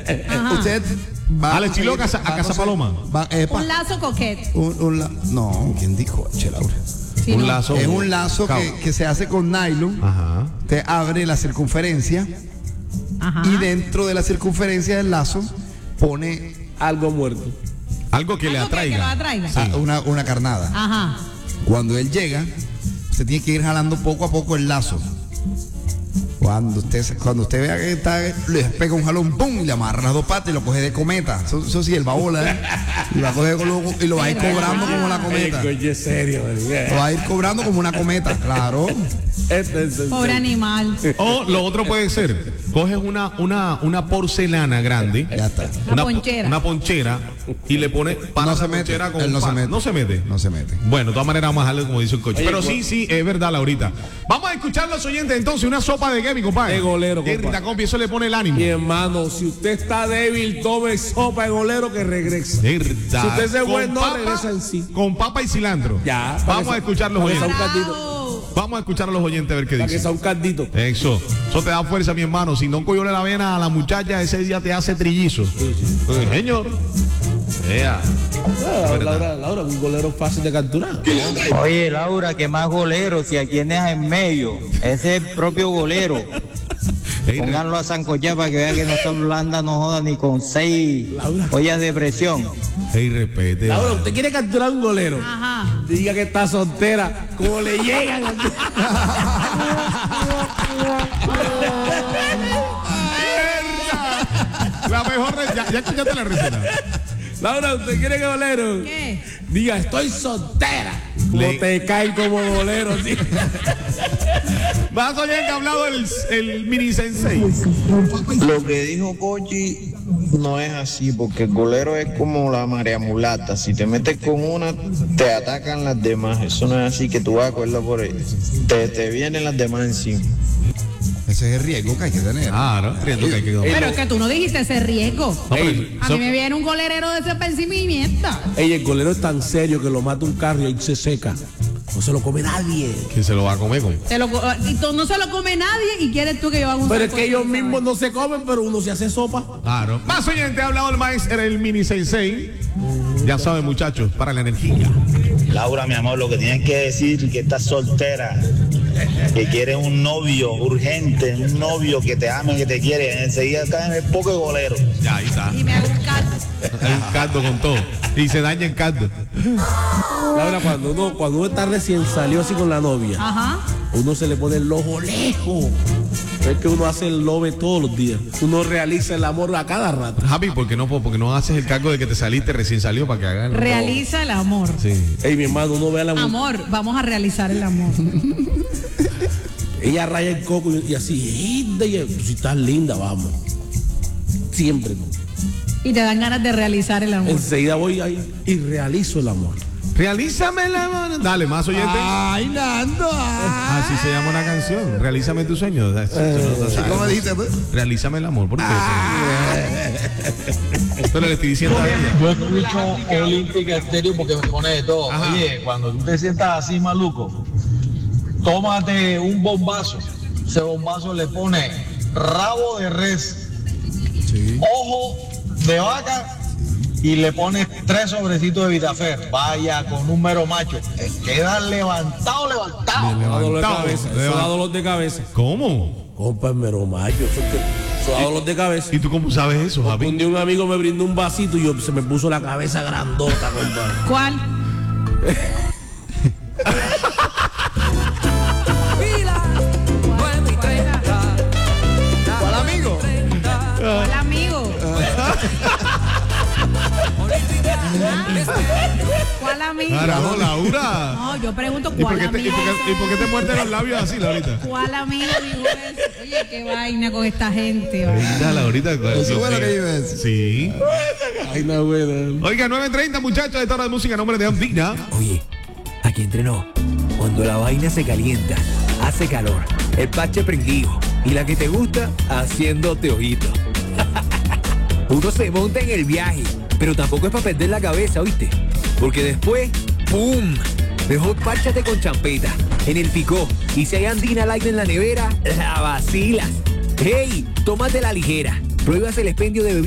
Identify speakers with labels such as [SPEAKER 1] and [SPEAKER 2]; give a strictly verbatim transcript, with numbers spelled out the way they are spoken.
[SPEAKER 1] Usted va
[SPEAKER 2] al estilo a Casa, a Casa Paloma.
[SPEAKER 1] Va, epa,
[SPEAKER 3] Un lazo coquete.
[SPEAKER 1] un, un la, no, ¿quién dijo? Che, Laura.
[SPEAKER 3] Sí,
[SPEAKER 2] un
[SPEAKER 3] no.
[SPEAKER 2] lazo.
[SPEAKER 1] Es un lazo que, que se hace con nylon.
[SPEAKER 2] Ajá.
[SPEAKER 1] Te abre la circunferencia
[SPEAKER 3] Ajá.
[SPEAKER 1] y dentro de la circunferencia del lazo pone
[SPEAKER 4] Algo muerto.
[SPEAKER 2] Algo que le
[SPEAKER 3] Algo que- que lo
[SPEAKER 2] atraiga.
[SPEAKER 3] atraiga.
[SPEAKER 2] Sí.
[SPEAKER 1] ah, una, una carnada.
[SPEAKER 3] Ajá.
[SPEAKER 1] Cuando él llega, usted tiene que ir jalando poco a poco el lazo. Cuando usted, se- cuando usted vea que está, le pega un jalón, ¡pum! Y le amarra las dos patas y lo coge de cometa. Eso, eso sí, el babola, ¿eh? Y, va a coger con lo- y lo va a ir cobrando como la cometa.
[SPEAKER 4] Oye, serio,
[SPEAKER 1] Lo va a ir cobrando como una cometa, claro.
[SPEAKER 4] Este es el-
[SPEAKER 3] Pobre animal.
[SPEAKER 2] O lo otro puede ser, coges una, una, una porcelana grande,
[SPEAKER 1] Ya está.
[SPEAKER 3] Una ponchera.
[SPEAKER 2] una ponchera y le pones para
[SPEAKER 1] No
[SPEAKER 2] la
[SPEAKER 1] se mete.
[SPEAKER 2] ponchera con
[SPEAKER 1] Él no
[SPEAKER 2] un
[SPEAKER 1] se
[SPEAKER 2] pan.
[SPEAKER 1] mete.
[SPEAKER 2] No se mete.
[SPEAKER 1] No se mete.
[SPEAKER 2] Bueno, de todas maneras vamos a dejarle como dice el coche.
[SPEAKER 4] Oye,
[SPEAKER 2] Pero
[SPEAKER 4] cu-
[SPEAKER 2] sí, sí, es verdad, Laurita. Vamos a escuchar a los oyentes entonces, una sopa de qué, mi compadre.
[SPEAKER 4] De golero,
[SPEAKER 2] Qué
[SPEAKER 4] compadre.
[SPEAKER 2] rita, compi, eso le pone el ánimo.
[SPEAKER 4] Mi hermano, si usted está débil, tome sopa de golero que regresa.
[SPEAKER 2] Verdad.
[SPEAKER 4] Si usted se
[SPEAKER 2] Con
[SPEAKER 4] bueno,
[SPEAKER 2] papa-
[SPEAKER 4] regresa en sí.
[SPEAKER 2] Con papa y cilantro.
[SPEAKER 4] Ya. para
[SPEAKER 2] Vamos
[SPEAKER 4] que
[SPEAKER 2] a
[SPEAKER 4] sea-
[SPEAKER 2] escuchar los
[SPEAKER 4] para que sea
[SPEAKER 2] oyentes.
[SPEAKER 4] un caldito.
[SPEAKER 3] Bravo.
[SPEAKER 2] Vamos a escuchar a los oyentes a ver qué
[SPEAKER 4] Para que
[SPEAKER 2] dicen.
[SPEAKER 4] sea un caldito.
[SPEAKER 2] Eso, eso te da fuerza, mi hermano. Si no coyole la vena a la muchacha, ese día te hace trillizo. Pues, señor. Vea.
[SPEAKER 4] Ah, Laura, Laura, un golero fácil de capturar.
[SPEAKER 5] Oye, Laura, que más golero, si aquí tienes en medio, ese es el propio golero.
[SPEAKER 2] Ey,
[SPEAKER 5] Pónganlo a sancochar para que vean que no son blandas, no jodan ni con seis ollas de presión.
[SPEAKER 2] ey, respete.
[SPEAKER 4] Laura, usted quiere capturar un golero.
[SPEAKER 3] Ajá.
[SPEAKER 4] Diga que está soltera. ¿Cómo le llegan?
[SPEAKER 2] La mejor, re- ya, ya escuchaste la receta.
[SPEAKER 4] Laura, ¿usted quiere que golero?
[SPEAKER 3] ¿Qué?
[SPEAKER 4] Diga, estoy soltera. Como
[SPEAKER 2] Le-
[SPEAKER 4] te caen como golero, sí.
[SPEAKER 2] Vas a oír que ha hablado el, el mini sensei.
[SPEAKER 6] Lo que dijo Cochi no es así, porque el golero es como la marea mulata. Si te metes con una, te atacan las demás. Eso no es así que tú vas a cogerla por ahí. Te, te vienen las demás encima.
[SPEAKER 1] Ese es el riesgo que hay que tener.
[SPEAKER 2] Claro, riendo que hay que comer.
[SPEAKER 3] Pero es que tú no dijiste ese riesgo.
[SPEAKER 2] No, pero-
[SPEAKER 4] Ey,
[SPEAKER 3] A
[SPEAKER 2] so-
[SPEAKER 3] mí me viene un golerero de ese pensamiento.
[SPEAKER 4] Ey, el golero es tan serio que lo mata un carro y ahí se seca. No se lo come nadie.
[SPEAKER 2] ¿Quién se lo va a comer con?
[SPEAKER 3] Te lo co- y tú- no se lo come nadie y quieres tú que yo haga un
[SPEAKER 4] Pero es
[SPEAKER 3] sancocho,
[SPEAKER 4] que ellos
[SPEAKER 3] ¿sabes?
[SPEAKER 4] mismos no se comen, pero uno se hace sopa.
[SPEAKER 2] Claro. Más oyente, ha hablado el maestro, el mini sensei. Ya saben, muchachos, para la energía.
[SPEAKER 7] Laura, mi amor, lo que tienes que decir es que estás soltera, que quieres un novio urgente, un novio que te ame, que te quiere. Enseguida cae en el poco de golero.
[SPEAKER 2] Ya, ahí está.
[SPEAKER 3] Y me hago un caldo.
[SPEAKER 2] Hay un caldo con todo. Y se daña el caldo.
[SPEAKER 4] Laura, cuando uno, cuando uno está recién salió así con la novia,
[SPEAKER 3] Ajá.
[SPEAKER 4] uno se le pone el ojo lejos. Es que uno hace el love todos los días. Uno realiza el amor a cada rato.
[SPEAKER 2] Javi, ¿por qué no, porque no haces el cargo de que te saliste recién salió para que hagan?
[SPEAKER 3] Realiza el amor.
[SPEAKER 2] Sí.
[SPEAKER 4] Ey, mi hermano, uno ve a la mujer.
[SPEAKER 3] Amor, vamos a realizar el amor.
[SPEAKER 4] Ella raya el coco y, y así, "Ida, y- si estás linda, vamos. Siempre, ¿no?
[SPEAKER 3] Y te dan ganas de realizar el amor.
[SPEAKER 4] Enseguida voy ahí y realizo el amor.
[SPEAKER 2] Realízame la mano. Dale, más oyentes.
[SPEAKER 1] Ay, Nando. ay.
[SPEAKER 2] Así se llama una canción. Realízame tu sueño.
[SPEAKER 1] ¿Cómo dijiste tú?
[SPEAKER 2] Realízame el amor. ¿Por qué? Esto le estoy diciendo a ella.
[SPEAKER 8] Yo escucho Olímpica Estéreo porque me pone de todo.
[SPEAKER 2] Ajá.
[SPEAKER 8] Oye, cuando tú te sientas así maluco, tómate un bombazo. Ese bombazo le pone rabo de res, ojo de vaca y le pones tres sobrecitos de Vitafer. Vaya con un mero macho. Te quedas levantado, levantado.
[SPEAKER 4] Eso da dolor de
[SPEAKER 2] Levantado,
[SPEAKER 4] cabeza. Eso da
[SPEAKER 2] levantado.
[SPEAKER 4] dolor de cabeza.
[SPEAKER 2] ¿Cómo?
[SPEAKER 4] Compa, mero mayo. Eso, es que- eso da dolor de cabeza.
[SPEAKER 2] ¿Y tú cómo sabes eso,
[SPEAKER 4] Un
[SPEAKER 2] Javi?
[SPEAKER 4] día un amigo me brindó un vasito y yo, se me puso la cabeza grandota, compa.
[SPEAKER 3] ¿Cuál?
[SPEAKER 1] ¿Cuál amigo?
[SPEAKER 3] ¿Cuál amigo? ¿Cuál amigo?
[SPEAKER 2] Carajo, Laura.
[SPEAKER 3] No, yo pregunto
[SPEAKER 2] ¿Y por,
[SPEAKER 3] cuál
[SPEAKER 2] qué te, y,
[SPEAKER 3] amigo.
[SPEAKER 2] por qué, y por qué te muerden los labios así, Laurita?
[SPEAKER 3] ¿Cuál amigo dijo eso? Oye, qué vaina con esta gente. ¿vale?
[SPEAKER 2] Mira, Laurita.
[SPEAKER 1] Eso fue lo que iba a decir.
[SPEAKER 2] Sí.
[SPEAKER 4] Ay, no, güey.
[SPEAKER 2] Oiga, nueve treinta, muchachos, de Torre de Música, nombre de Andina.
[SPEAKER 9] Oye, aquí entrenó. Cuando la vaina se calienta, hace calor, el parche prendido y la que te gusta haciéndote ojito. Uno se monta en el viaje, pero tampoco es para perder la cabeza, ¿oíste? Porque después, ¡pum! Mejor párchate con champeta, en el picó, y si hay Andina Light en la nevera, la vacilas. ¡Hey! Tómate la ligera. Pruebas el expendio de bebidas